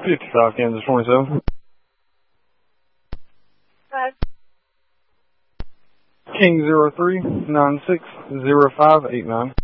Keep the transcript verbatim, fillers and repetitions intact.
fifty-five, Kansas twenty-seven. Five. King zero three nine six zero five eight nine.